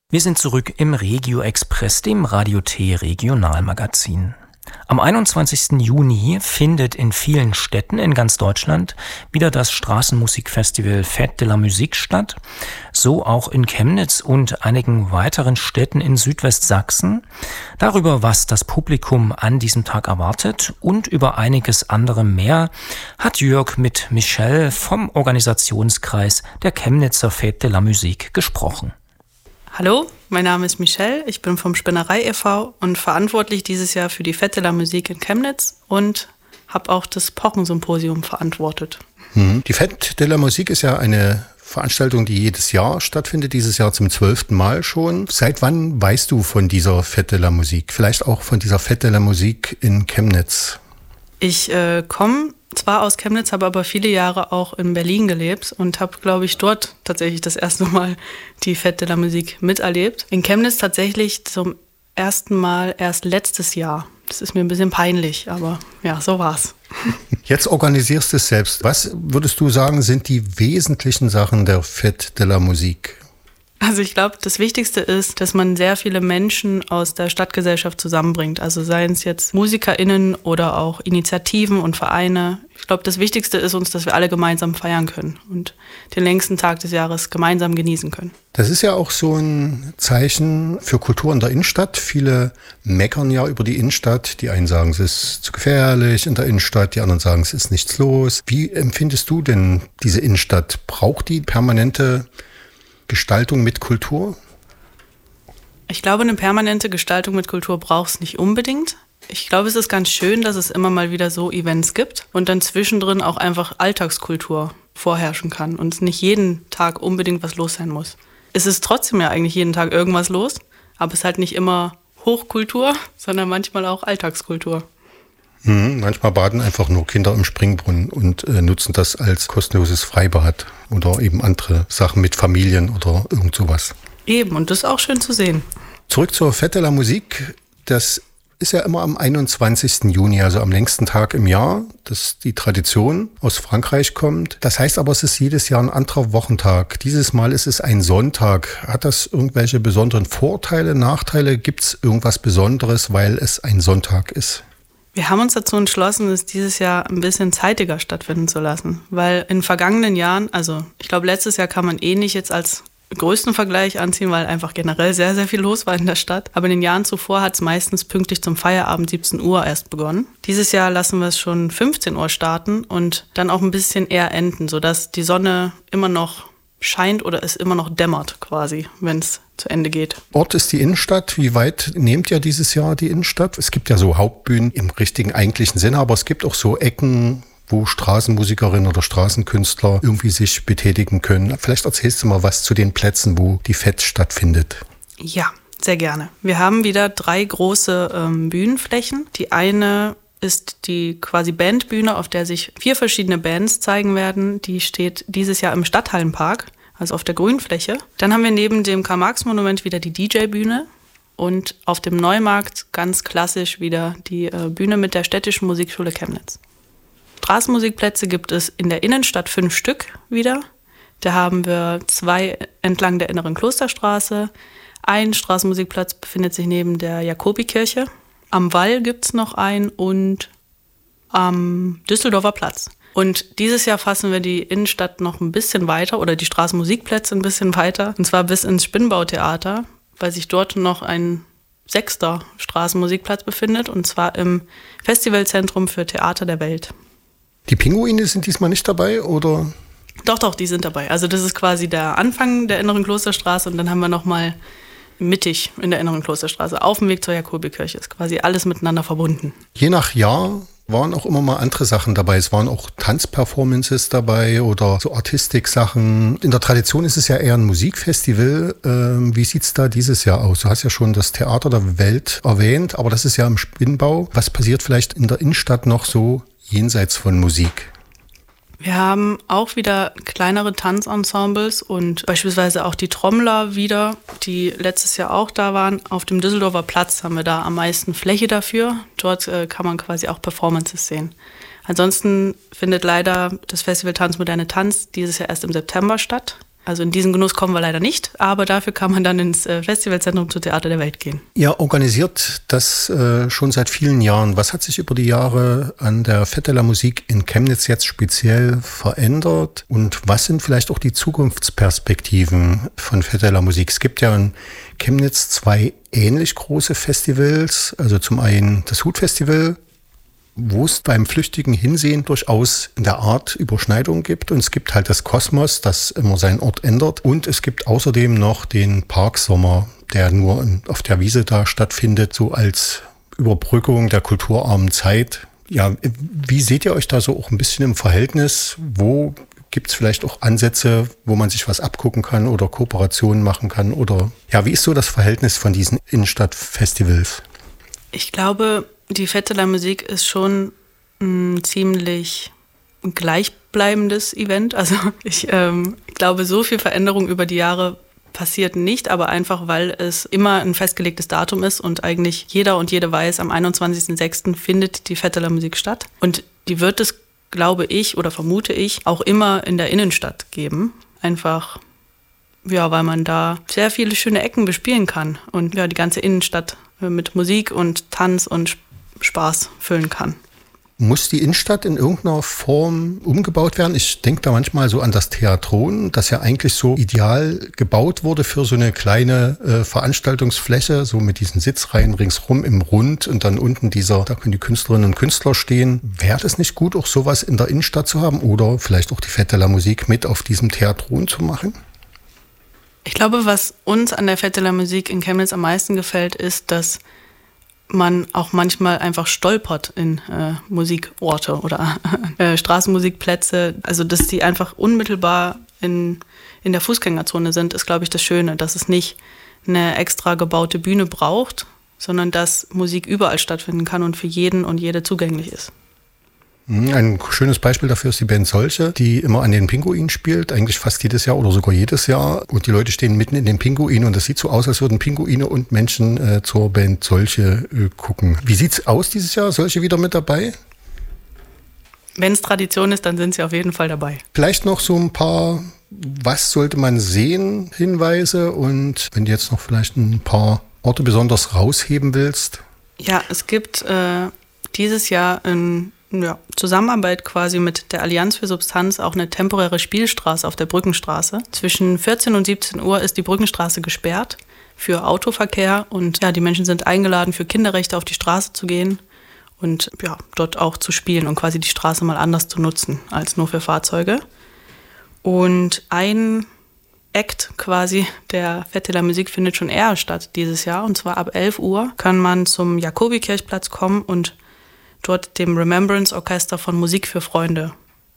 Wir sind zurück im Regio Express, dem Radio T Regionalmagazin. Am 21. Juni findet in vielen Städten in ganz Deutschland wieder das Straßenmusikfestival Fête de la Musique statt, so auch in Chemnitz und einigen weiteren Städten in Südwestsachsen. Darüber, was das Publikum an diesem Tag erwartet und über einiges andere mehr, hat Jörg mit Michelle vom Organisationskreis der Chemnitzer Fête de la Musique gesprochen. Hallo, mein Name ist Michelle, ich bin vom Spinnerei e.V. und verantwortlich dieses Jahr für die Fête de la Musique in Chemnitz und habe auch das Pochen-Symposium verantwortet. Die Fête de la Musique ist ja eine Veranstaltung, die jedes Jahr stattfindet, dieses Jahr zum 12. Mal schon. Seit wann weißt du von dieser Fête de la Musique? Vielleicht auch von dieser Fête de la Musique in Chemnitz? Ich komme zwar aus Chemnitz, habe aber viele Jahre auch in Berlin gelebt und habe, glaube ich, dort tatsächlich das erste Mal die Fête de la Musique miterlebt. In Chemnitz tatsächlich zum ersten Mal erst letztes Jahr. Das ist mir ein bisschen peinlich, aber ja, so war's. Jetzt organisierst du es selbst. Was würdest du sagen, sind die wesentlichen Sachen der Fête de la Musique? Also ich glaube, das Wichtigste ist, dass man sehr viele Menschen aus der Stadtgesellschaft zusammenbringt. Also seien es jetzt MusikerInnen oder auch Initiativen und Vereine. Ich glaube, das Wichtigste ist uns, dass wir alle gemeinsam feiern können und den längsten Tag des Jahres gemeinsam genießen können. Das ist ja auch so ein Zeichen für Kultur in der Innenstadt. Viele meckern ja über die Innenstadt. Die einen sagen, es ist zu gefährlich in der Innenstadt, die anderen sagen, es ist nichts los. Wie empfindest du denn diese Innenstadt? Braucht die permanente Gestaltung mit Kultur? Ich glaube, eine permanente Gestaltung mit Kultur braucht es nicht unbedingt. Ich glaube, es ist ganz schön, dass es immer mal wieder so Events gibt und dann zwischendrin auch einfach Alltagskultur vorherrschen kann und es nicht jeden Tag unbedingt was los sein muss. Es ist trotzdem ja eigentlich jeden Tag irgendwas los, aber es ist halt nicht immer Hochkultur, sondern manchmal auch Alltagskultur. Manchmal baden einfach nur Kinder im Springbrunnen und nutzen das als kostenloses Freibad oder eben andere Sachen mit Familien oder irgend sowas. Eben, und das ist auch schön zu sehen. Zurück zur Fête de la Musique. Das ist ja immer am 21. Juni, also am längsten Tag im Jahr, dass die Tradition aus Frankreich kommt. Das heißt aber, es ist jedes Jahr ein anderer Wochentag. Dieses Mal ist es ein Sonntag. Hat das irgendwelche besonderen Vorteile, Nachteile? Gibt es irgendwas Besonderes, weil es ein Sonntag ist? Wir haben uns dazu entschlossen, es dieses Jahr ein bisschen zeitiger stattfinden zu lassen, weil in vergangenen Jahren, also ich glaube letztes Jahr kann man nicht jetzt als größten Vergleich anziehen, weil einfach generell sehr, sehr viel los war in der Stadt. Aber in den Jahren zuvor hat es meistens pünktlich zum Feierabend 17 Uhr erst begonnen. Dieses Jahr lassen wir es schon 15 Uhr starten und dann auch ein bisschen eher enden, sodass die Sonne immer noch scheint oder es immer noch dämmert quasi, wenn es zu Ende geht. Ort ist die Innenstadt. Wie weit nehmt ihr dieses Jahr die Innenstadt? Es gibt ja so Hauptbühnen im richtigen, eigentlichen Sinne, aber es gibt auch so Ecken, wo Straßenmusikerinnen oder Straßenkünstler irgendwie sich betätigen können. Vielleicht erzählst du mal was zu den Plätzen, wo die Fête stattfindet. Ja, sehr gerne. Wir haben wieder 3 große Bühnenflächen. Die eine ist die quasi Bandbühne, auf der sich 4 verschiedene Bands zeigen werden. Die steht dieses Jahr im Stadthallenpark, also auf der Grünfläche. Dann haben wir neben dem Karl-Marx-Monument wieder die DJ-Bühne und auf dem Neumarkt ganz klassisch wieder die Bühne mit der Städtischen Musikschule Chemnitz. Straßenmusikplätze gibt es in der Innenstadt 5 Stück wieder. Da haben wir 2 entlang der Inneren Klosterstraße. Ein Straßenmusikplatz befindet sich neben der Jakobikirche. Am Wall gibt es noch einen und am Düsseldorfer Platz. Und dieses Jahr fassen wir die Innenstadt noch ein bisschen weiter oder die Straßenmusikplätze ein bisschen weiter. Und zwar bis ins Spinnbautheater, weil sich dort noch ein 6. Straßenmusikplatz befindet. Und zwar im Festivalzentrum für Theater der Welt. Die Pinguine sind diesmal nicht dabei, oder? Doch, die sind dabei. Also das ist quasi der Anfang der Inneren Klosterstraße und dann haben wir nochmal mittig in der Inneren Klosterstraße auf dem Weg zur Jakobikirche. Ist quasi alles miteinander verbunden. Je nach Jahr waren auch immer mal andere Sachen dabei. Es waren auch Tanzperformances dabei oder so Artistik-Sachen. In der Tradition ist es ja eher ein Musikfestival. Wie sieht's da dieses Jahr aus? Du hast ja schon das Theater der Welt erwähnt, aber das ist ja im Spinnbau. Was passiert vielleicht in der Innenstadt noch so jenseits von Musik? Wir haben auch wieder kleinere Tanzensembles und beispielsweise auch die Trommler wieder, die letztes Jahr auch da waren. Auf dem Düsseldorfer Platz haben wir da am meisten Fläche dafür. Dort kann man quasi auch Performances sehen. Ansonsten findet leider das Festival Tanz Moderne Tanz dieses Jahr erst im September statt. Also in diesen Genuss kommen wir leider nicht, aber dafür kann man dann ins Festivalzentrum zu Theater der Welt gehen. Ihr organisiert das schon seit vielen Jahren. Was hat sich über die Jahre an der Fête de la Musique in Chemnitz jetzt speziell verändert? Und was sind vielleicht auch die Zukunftsperspektiven von Fête de la Musique? Es gibt ja in Chemnitz 2 ähnlich große Festivals. Also zum einen das Hutfestival, wo es beim flüchtigen Hinsehen durchaus in der Art Überschneidungen gibt. Und es gibt halt das Kosmos, das immer seinen Ort ändert. Und es gibt außerdem noch den Parksommer, der nur auf der Wiese da stattfindet, so als Überbrückung der kulturarmen Zeit. Ja, wie seht ihr euch da so auch ein bisschen im Verhältnis? Wo gibt es vielleicht auch Ansätze, wo man sich was abgucken kann oder Kooperationen machen kann? Oder ja, wie ist so das Verhältnis von diesen Innenstadtfestivals? Ich glaube, die Fête de la Musique ist schon ein ziemlich gleichbleibendes Event. Also ich glaube, so viel Veränderung über die Jahre passiert nicht, aber einfach, weil es immer ein festgelegtes Datum ist und eigentlich jeder und jede weiß, am 21.06. findet die Fête de la Musique statt. Und die wird es, glaube ich oder vermute ich, auch immer in der Innenstadt geben. Einfach, ja, weil man da sehr viele schöne Ecken bespielen kann und ja, die ganze Innenstadt mit Musik und Tanz und Spaß füllen kann. Muss die Innenstadt in irgendeiner Form umgebaut werden? Ich denke da manchmal so an das Theatron, das ja eigentlich so ideal gebaut wurde für so eine kleine Veranstaltungsfläche, so mit diesen Sitzreihen ringsrum im Rund und dann unten da können die Künstlerinnen und Künstler stehen. Wäre es nicht gut, auch sowas in der Innenstadt zu haben oder vielleicht auch die Fête de la Musique mit auf diesem Theatron zu machen? Ich glaube, was uns an der Fête de la Musique in Chemnitz am meisten gefällt, ist, dass man auch manchmal einfach stolpert in Musikorte oder Straßenmusikplätze. Also dass die einfach unmittelbar in der Fußgängerzone sind, ist, glaube ich, das Schöne. Dass es nicht eine extra gebaute Bühne braucht, sondern dass Musik überall stattfinden kann und für jeden und jede zugänglich ist. Ein schönes Beispiel dafür ist die Band Solche, die immer an den Pinguinen spielt, eigentlich fast jedes Jahr oder sogar jedes Jahr. Und die Leute stehen mitten in den Pinguinen und das sieht so aus, als würden Pinguine und Menschen zur Band Solche gucken. Wie sieht's aus dieses Jahr? Solche wieder mit dabei? Wenn es Tradition ist, dann sind sie auf jeden Fall dabei. Vielleicht noch so ein paar, was sollte man sehen, Hinweise und wenn du jetzt noch vielleicht ein paar Orte besonders rausheben willst? Ja, es gibt dieses Jahr in Zusammenarbeit quasi mit der Allianz für Substanz auch eine temporäre Spielstraße auf der Brückenstraße. Zwischen 14 und 17 Uhr ist die Brückenstraße gesperrt für Autoverkehr und ja, die Menschen sind eingeladen, für Kinderrechte auf die Straße zu gehen und ja, dort auch zu spielen und quasi die Straße mal anders zu nutzen als nur für Fahrzeuge. Und ein Act quasi der Fête de la Musique findet schon eher statt dieses Jahr und zwar ab 11 Uhr kann man zum Jakobikirchplatz kommen und dort dem Remembrance Orchester von Musik für Freunde,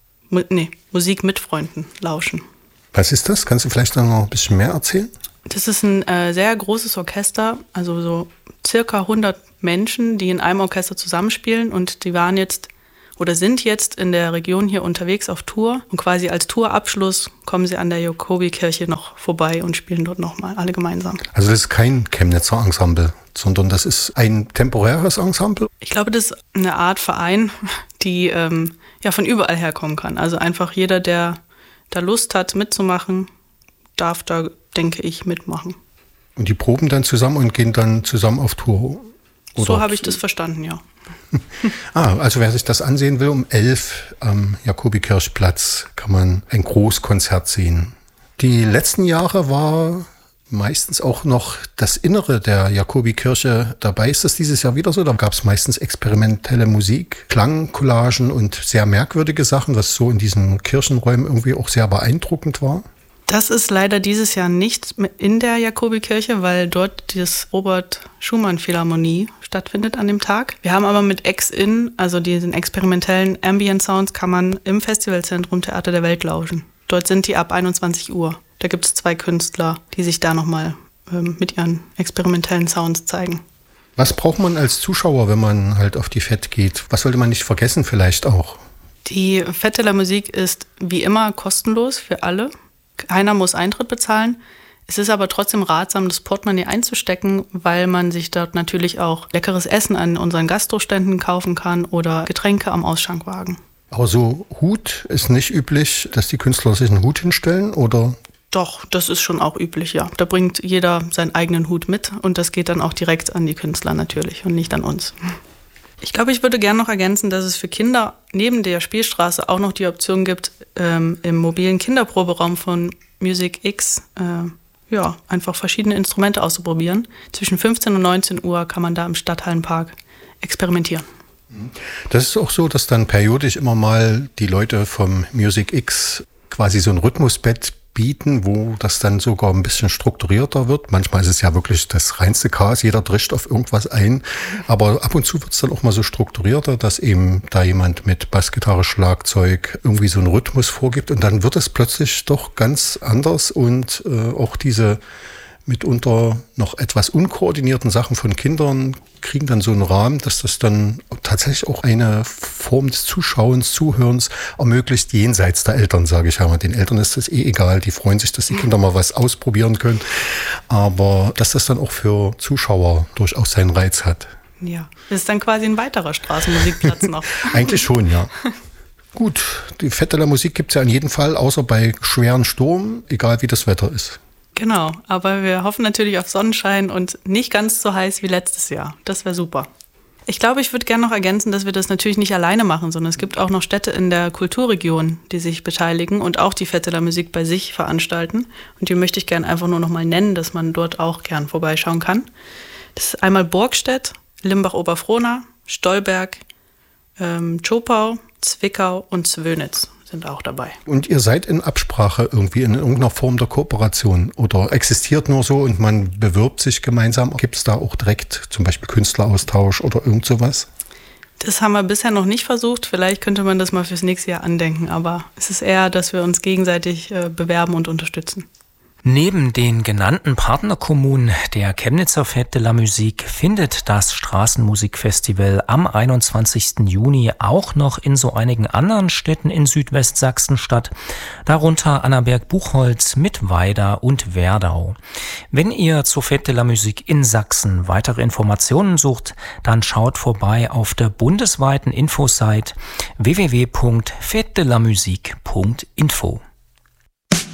Musik mit Freunden lauschen. Was ist das? Kannst du vielleicht noch ein bisschen mehr erzählen? Das ist ein sehr großes Orchester, also so circa 100 Menschen, die in einem Orchester zusammenspielen und die waren jetzt oder sind jetzt in der Region hier unterwegs auf Tour und quasi als Tourabschluss kommen sie an der Jakobikirche noch vorbei und spielen dort nochmal alle gemeinsam. Also das ist kein Chemnitzer Ensemble, sondern das ist ein temporäres Ensemble? Ich glaube, das ist eine Art Verein, die von überall herkommen kann. Also einfach jeder, der da Lust hat mitzumachen, darf da, denke ich, mitmachen. Und die proben dann zusammen und gehen dann zusammen auf Tour? Oder? So habe ich das verstanden, ja. Also wer sich das ansehen will, um 11 am Jakobikirchplatz kann man ein Großkonzert sehen. Die letzten Jahre war meistens auch noch das Innere der Jakobikirche dabei. Ist das dieses Jahr wieder so? Da gab es meistens experimentelle Musik, Klangcollagen und sehr merkwürdige Sachen, was so in diesen Kirchenräumen irgendwie auch sehr beeindruckend war. Das ist leider dieses Jahr nicht in der Jakobikirche, weil dort das Robert-Schumann-Philharmonie stattfindet an dem Tag. Wir haben aber mit Ex-In, also diesen experimentellen Ambient Sounds, kann man im Festivalzentrum Theater der Welt lauschen. Dort sind die ab 21 Uhr. Da gibt es 2 Künstler, die sich da nochmal mit ihren experimentellen Sounds zeigen. Was braucht man als Zuschauer, wenn man halt auf die Fête geht? Was sollte man nicht vergessen vielleicht auch? Die Fête de la Musique ist wie immer kostenlos für alle. Keiner muss Eintritt bezahlen. Es ist aber trotzdem ratsam, das Portemonnaie einzustecken, weil man sich dort natürlich auch leckeres Essen an unseren Gastroständen kaufen kann oder Getränke am Ausschankwagen. Aber so Hut ist nicht üblich, dass die Künstler sich einen Hut hinstellen, oder Doch, das ist schon auch üblich, ja. Da bringt jeder seinen eigenen Hut mit und das geht dann auch direkt an die Künstler natürlich und nicht an uns. Ich glaube, ich würde gerne noch ergänzen, dass es für Kinder neben der Spielstraße auch noch die Option gibt, im mobilen Kinderproberaum von Music X einfach verschiedene Instrumente auszuprobieren. Zwischen 15 und 19 Uhr kann man da im Stadthallenpark experimentieren. Das ist auch so, dass dann periodisch immer mal die Leute vom Music X quasi so ein Rhythmusbett bieten, wo das dann sogar ein bisschen strukturierter wird. Manchmal ist es ja wirklich das reinste Chaos, jeder drischt auf irgendwas ein, aber ab und zu wird es dann auch mal so strukturierter, dass eben da jemand mit Bassgitarre, Schlagzeug irgendwie so einen Rhythmus vorgibt und dann wird es plötzlich doch ganz anders und auch diese mitunter noch etwas unkoordinierten Sachen von Kindern kriegen dann so einen Rahmen, dass das dann tatsächlich auch eine Form des Zuschauens, Zuhörens ermöglicht, jenseits der Eltern, sage ich einmal. Den Eltern ist das egal, die freuen sich, dass die Kinder mal was ausprobieren können, aber dass das dann auch für Zuschauer durchaus seinen Reiz hat. Ja, das ist dann quasi ein weiterer Straßenmusikplatz noch. Eigentlich schon, ja. Gut, die Vetteler Musik gibt es ja in jedem Fall, außer bei schweren Sturm, egal wie das Wetter ist. Genau, aber wir hoffen natürlich auf Sonnenschein und nicht ganz so heiß wie letztes Jahr. Das wäre super. Ich glaube, ich würde gerne noch ergänzen, dass wir das natürlich nicht alleine machen, sondern es gibt auch noch Städte in der Kulturregion, die sich beteiligen und auch die Vetteler Musik bei sich veranstalten. Und die möchte ich gerne einfach nur noch mal nennen, dass man dort auch gern vorbeischauen kann. Das ist einmal Borgstedt, Limbach-Oberfrohna, Stolberg, Zschopau, Zwickau und Zwönitz sind auch dabei. Und ihr seid in Absprache irgendwie in irgendeiner Form der Kooperation oder existiert nur so und man bewirbt sich gemeinsam? Gibt es da auch direkt zum Beispiel Künstleraustausch oder irgend sowas? Das haben wir bisher noch nicht versucht. Vielleicht könnte man das mal fürs nächste Jahr andenken, aber es ist eher, dass wir uns gegenseitig bewerben und unterstützen. Neben den genannten Partnerkommunen der Chemnitzer Fête de la Musique findet das Straßenmusikfestival am 21. Juni auch noch in so einigen anderen Städten in Südwestsachsen statt, darunter Annaberg-Buchholz, Mittweida und Werdau. Wenn ihr zur Fête de la Musique in Sachsen weitere Informationen sucht, dann schaut vorbei auf der bundesweiten Infosite www.fêtedelamusique.info.